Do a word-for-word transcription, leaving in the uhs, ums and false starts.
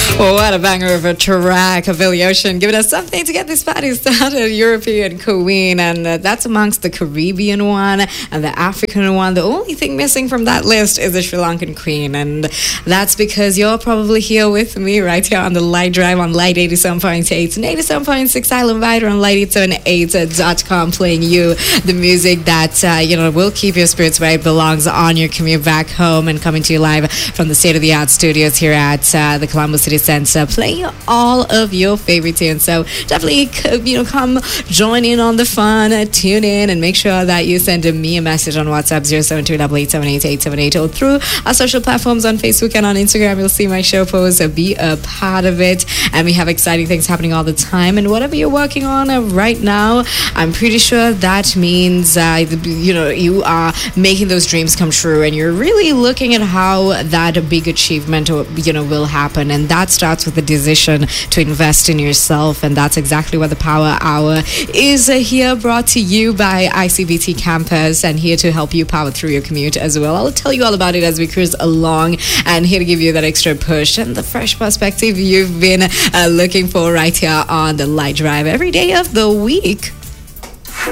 Well, what a banger of a track of Billy Ocean, giving us something to get this party started. European Queen, and uh, that's amongst the Caribbean one and the African one. The only thing missing from that list is the Sri Lankan Queen, and that's because you're probably here with me right here on the Light Drive on Light eighty-seven point eight and eighty-seven point six Island Vider on light eight seven eight dot com, playing you the music that uh, you know will keep your spirits where it belongs on your commute back home, and coming to you live from the state-of-the-art studios here at uh, the Colombo City Center, playing all of your favorite tunes. So definitely, you know, come join in on the fun, uh, tune in, and make sure that you send me a message on WhatsApp zero seven two eight eight seven eight eight seven eight or through our social platforms on Facebook and on Instagram. You'll see my show posts, so be a part of it. And we have exciting things happening all the time. And whatever you're working on uh, right now, I'm pretty sure that means uh, you know you are making those dreams come true, and you're really looking at how that big achievement you know will happen. And that starts with the decision to invest in yourself, and that's exactly what the Power Hour is uh, here, brought to you by I C B T Campus, and here to help you power through your commute as well. I'll tell you all about it as we cruise along, and here to give you that extra push and the fresh perspective you've been uh, looking for right here on the Light Drive every day of the week.